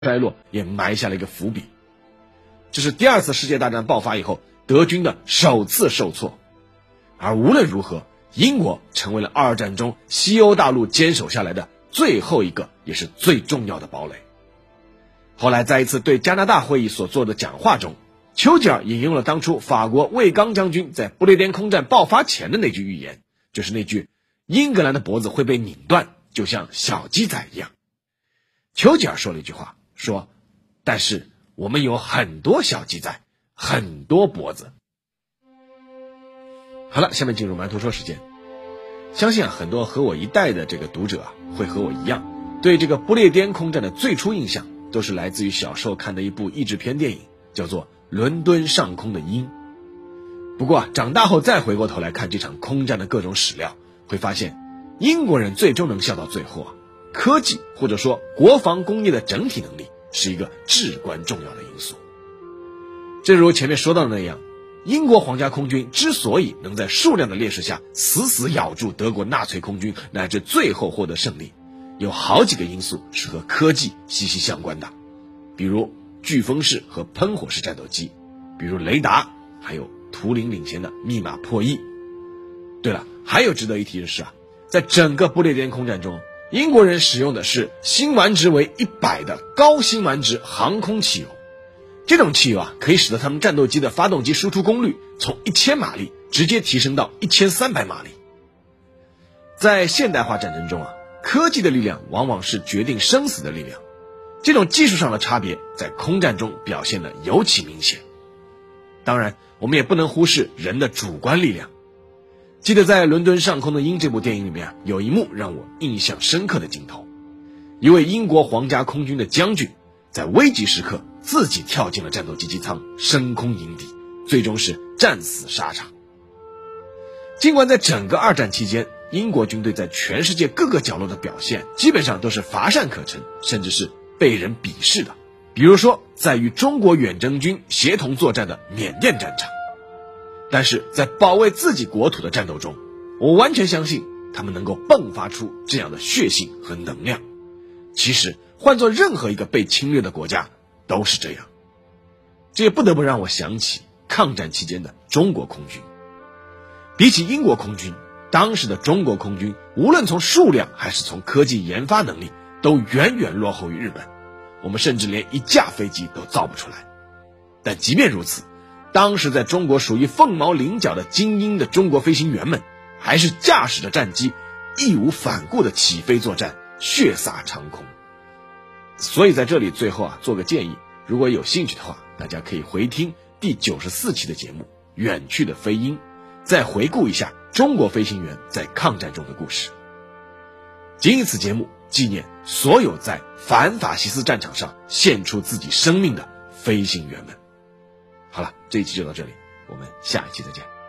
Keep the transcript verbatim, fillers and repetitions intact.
衰落也埋下了一个伏笔。这是第二次世界大战爆发以后德军的首次受挫，而无论如何，英国成为了二战中西欧大陆坚守下来的最后一个也是最重要的堡垒。后来在一次对加拿大会议所做的讲话中，丘吉尔引用了当初法国卫刚将军在不列颠空战爆发前的那句预言，就是那句英格兰的脖子会被拧断，就像小鸡仔一样。丘吉尔说了一句话，说但是我们有很多小鸡仔，很多脖子。好了，下面进入馒头说时间。相信啊，很多和我一代的这个读者啊，会和我一样，对这个不列颠空战的最初印象都是来自于小时候看的一部译制片电影，叫做《伦敦上空的鹰》。不过啊，长大后再回过头来看这场空战的各种史料，会发现英国人最终能笑到最后啊，科技或者说国防工业的整体能力是一个至关重要的因素。正如前面说到的那样，英国皇家空军之所以能在数量的劣势下死死咬住德国纳粹空军，乃至最后获得胜利，有好几个因素是和科技息息相关的，比如飓风式和喷火式战斗机，比如雷达，还有图灵领先的密码破译。对了，还有值得一提的是啊，在整个不列颠空战中，英国人使用的是辛烷值为一百的高辛烷值航空汽油。这种汽油啊，可以使得他们战斗机的发动机输出功率从一千马力直接提升到一千三百马力。在现代化战争中啊，科技的力量往往是决定生死的力量，这种技术上的差别在空战中表现得尤其明显。当然，我们也不能忽视人的主观力量。记得在《伦敦上空的鹰》这部电影里面啊，有一幕让我印象深刻的镜头，一位英国皇家空军的将军在危急时刻自己跳进了战斗机机舱，升空迎敌，最终是战死沙场。尽管在整个二战期间，英国军队在全世界各个角落的表现基本上都是乏善可陈，甚至是被人鄙视的，比如说在与中国远征军协同作战的缅甸战场，但是在保卫自己国土的战斗中，我完全相信他们能够迸发出这样的血性和能量。其实换做任何一个被侵略的国家都是这样。这也不得不让我想起抗战期间的中国空军。比起英国空军，当时的中国空军无论从数量还是从科技研发能力都远远落后于日本，我们甚至连一架飞机都造不出来。但即便如此，当时在中国属于凤毛麟角的精英的中国飞行员们，还是驾驶着战机义无反顾的起飞作战，血洒长空。所以在这里最后啊，做个建议，如果有兴趣的话，大家可以回听第九十四期的节目《远去的飞鹰》，再回顾一下中国飞行员在抗战中的故事。仅以此节目纪念所有在反法西斯战场上献出自己生命的飞行员们。好了，这一期就到这里，我们下一期再见。